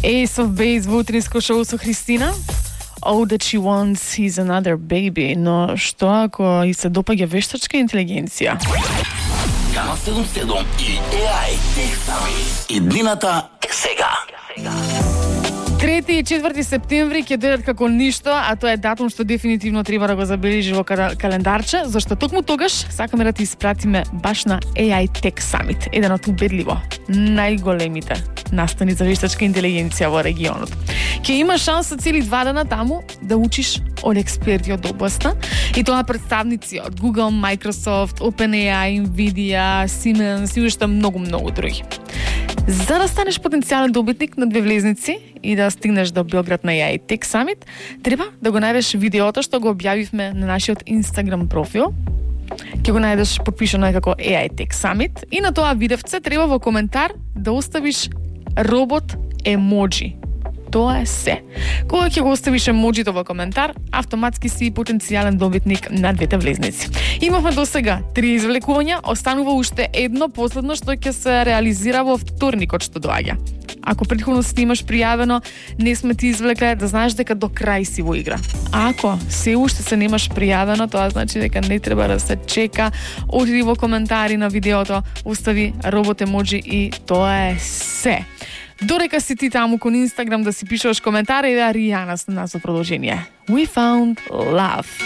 Ace of Base во утринско шоу со Христина. All that she wants is another baby. Но што ако и се допаѓа вештачка интелигенција? Канал 77 и AI текстами. Иднината е сега. 3 и 4 септември ќе дојдат како ништо, а тоа е датум што дефинитивно треба да го забележи во календарче, зашто токму тогаш сакаме да ти испратиме баш на AI Tech Summit, еден од убедливо најголемите настани за вештачка интелигенција во регионот. Ќе имаш шанса цели 2 дена таму да учиш од експерти од областа, и тоа представници од Google, Microsoft, OpenAI, Nvidia, Siemens и уште многу други. За да станеш потенцијален добитник на 2 влезници и да стигнеш до Белград на AI Tech Summit, треба да го најдеш видеото што го објавивме на нашиот Instagram профил. Ќе го најдеш подпишано како AI Tech Summit и на тоа видевце треба во коментар да оставиш робот емоджи. Тоа е се. Кога ќе го оставиш емоджито во коментар, автоматски си потенцијален добитник на 2 влезници. Имавме до сега 3 извлекувања, останува уште едно последно што ќе се реализира во вторникот што доаѓа. Ако претходно си имаш пријавено, не сме ти извлекле, да знаеш дека до крај си во игра. А ако се уште се немаш пријавено, тоа значи дека не треба да се чека. Одиди во коментари на видеото, остави робот емоджи и тоа е се. Дорека си ти таму кон Инстаграм да си пишеш коментари и да Ријана на нас во продолжение. We found love.